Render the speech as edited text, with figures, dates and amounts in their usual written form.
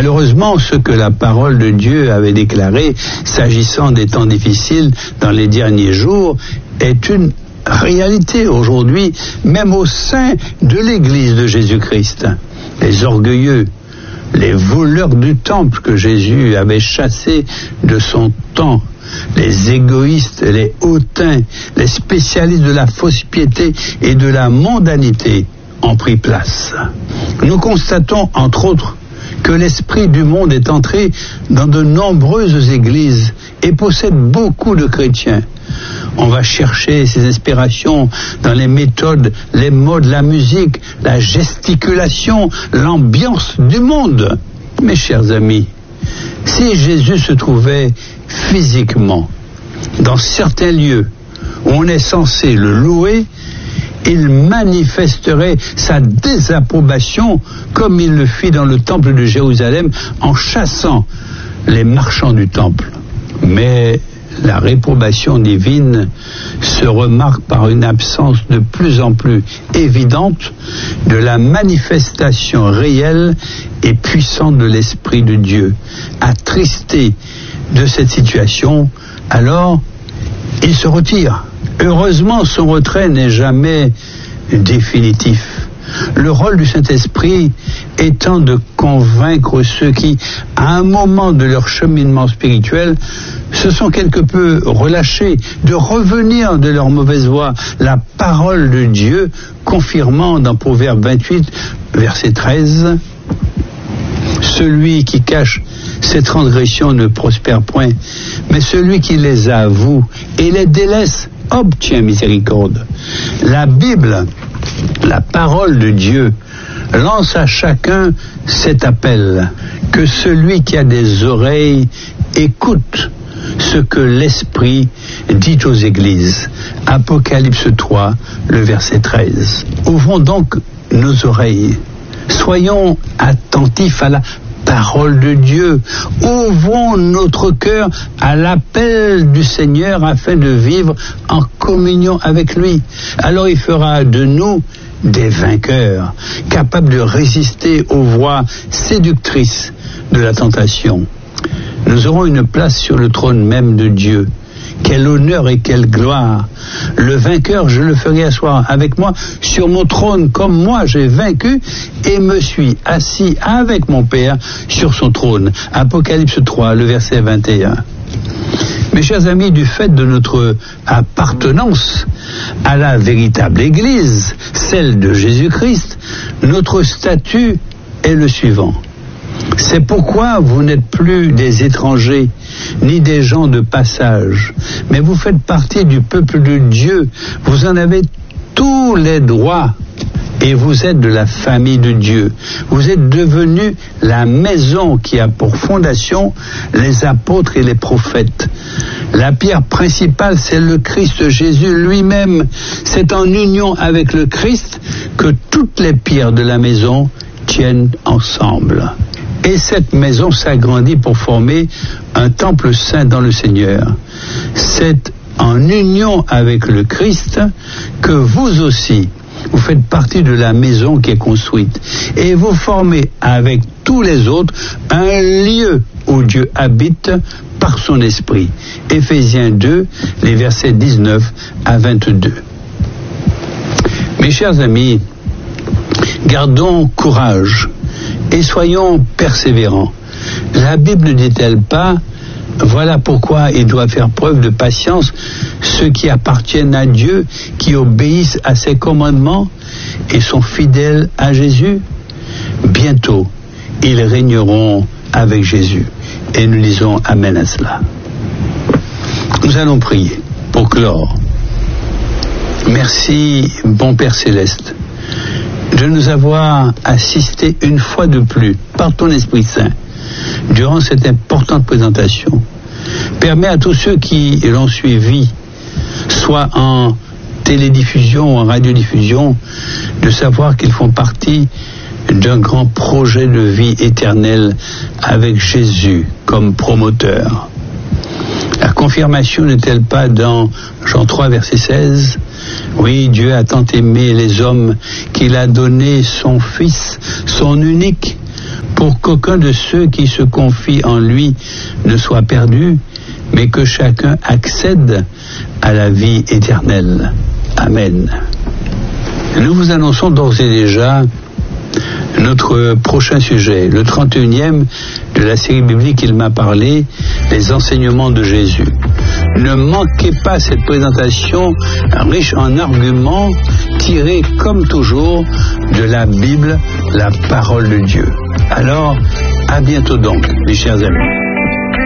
Malheureusement, ce que la parole de Dieu avait déclaré, s'agissant des temps difficiles dans les derniers jours, est une réalité aujourd'hui, même au sein de l'Église de Jésus-Christ. Les orgueilleux, les voleurs du temple que Jésus avait chassés de son temps, les égoïstes, les hautains, les spécialistes de la fausse piété et de la mondanité ont pris place. Nous constatons, entre autres, que l'esprit du monde est entré dans de nombreuses églises et possède beaucoup de chrétiens. On va chercher ses inspirations dans les méthodes, les modes, la musique, la gesticulation, l'ambiance du monde. Mes chers amis, si Jésus se trouvait physiquement dans certains lieux où on est censé le louer, il manifesterait sa désapprobation comme il le fit dans le temple de Jérusalem en chassant les marchands du temple. Mais la réprobation divine se remarque par une absence de plus en plus évidente de la manifestation réelle et puissante de l'Esprit de Dieu. Attristé de cette situation, alors il se retire. Heureusement, son retrait n'est jamais définitif. Le rôle du Saint-Esprit étant de convaincre ceux qui, à un moment de leur cheminement spirituel, se sont quelque peu relâchés, de revenir de leur mauvaise voie, la parole de Dieu confirmant dans Proverbe 28, verset 13, « Celui qui cache ses transgressions ne prospère point, mais celui qui les avoue et les délaisse obtient miséricorde. » La Bible, la parole de Dieu, lance à chacun cet appel, que celui qui a des oreilles écoute ce que l'Esprit dit aux églises. Apocalypse 3, le verset 13. Ouvrons donc nos oreilles. Soyons attentifs à la parole de Dieu. Ouvrons notre cœur à l'appel du Seigneur afin de vivre en communion avec lui. Alors il fera de nous des vainqueurs, capables de résister aux voies séductrices de la tentation. Nous aurons une place sur le trône même de Dieu. Quel honneur et quelle gloire! Le vainqueur, je le ferai asseoir avec moi sur mon trône, comme moi j'ai vaincu et me suis assis avec mon Père sur son trône. Apocalypse 3, le verset 21. Mes chers amis, du fait de notre appartenance à la véritable Église, celle de Jésus-Christ, notre statut est le suivant. C'est pourquoi vous n'êtes plus des étrangers, ni des gens de passage, mais vous faites partie du peuple de Dieu. Vous en avez tous les droits et vous êtes de la famille de Dieu. Vous êtes devenus la maison qui a pour fondation les apôtres et les prophètes. La pierre principale, c'est le Christ Jésus lui-même. C'est en union avec le Christ que toutes les pierres de la maison tiennent ensemble. Et cette maison s'agrandit pour former un temple saint dans le Seigneur. C'est en union avec le Christ que vous aussi, vous faites partie de la maison qui est construite. Et vous formez avec tous les autres un lieu où Dieu habite par son esprit. Éphésiens 2, les versets 19 à 22. Mes chers amis, gardons courage et soyons persévérants. La Bible ne dit-elle pas, voilà pourquoi il doit faire preuve de patience ceux qui appartiennent à Dieu, qui obéissent à ses commandements et sont fidèles à Jésus? Bientôt, ils régneront avec Jésus. Et nous disons Amen à cela. Nous allons prier pour clore. Merci, bon Père Céleste, de nous avoir assisté une fois de plus par ton Esprit Saint durant cette importante présentation. Permets à tous ceux qui l'ont suivi, soit en télédiffusion ou en radiodiffusion, de savoir qu'ils font partie d'un grand projet de vie éternelle avec Jésus comme promoteur. La confirmation n'est-elle pas dans Jean 3, verset 16? Oui, Dieu a tant aimé les hommes qu'il a donné son Fils, son unique, pour qu'aucun de ceux qui se confient en lui ne soit perdu, mais que chacun accède à la vie éternelle. Amen. Nous vous annonçons d'ores et déjà notre prochain sujet, le 31e de la série biblique Il m'a parlé, les enseignements de Jésus. Ne manquez pas cette présentation riche en arguments tirés comme toujours de la Bible, la parole de Dieu. Alors, à bientôt donc, mes chers amis.